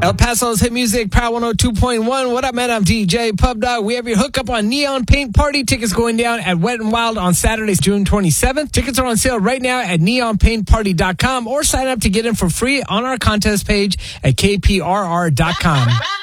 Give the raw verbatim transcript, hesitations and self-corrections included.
El Paso's hit music, Power one oh two point one. What up, man? I'm D J Pub Dog. We have your hookup on Neon Paint Party. Tickets going down at Wet and Wild on Saturday, June twenty-seventh. Tickets are on sale right now at neon paint party dot com or sign up to get in for free on our contest page at k p r r dot com.